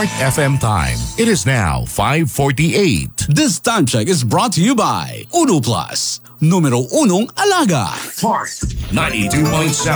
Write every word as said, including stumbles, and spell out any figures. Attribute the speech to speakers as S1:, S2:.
S1: Smart F M time. It is now five forty-eight.
S2: This time check is brought to you by Uno Plus, numero unong alaga.
S1: Smart ninety-two point seven.